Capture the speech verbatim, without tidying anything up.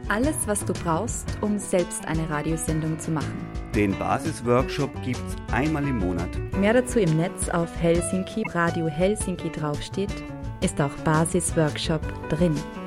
Alles, was du brauchst, um selbst eine Radiosendung zu machen. Den Basisworkshop gibt's einmal im Monat. Mehr dazu im Netz auf Helsinki. Radio Helsinki draufsteht, ist auch Basisworkshop drin.